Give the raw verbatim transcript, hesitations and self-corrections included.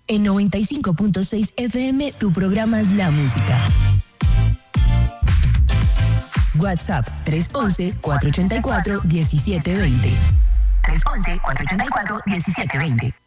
En noventa y cinco punto seis F M, tu programa es La Música. WhatsApp tres once, cuatrocientos ochenta y cuatro, diecisiete veinte. tres once, cuatrocientos ochenta y cuatro, diecisiete veinte.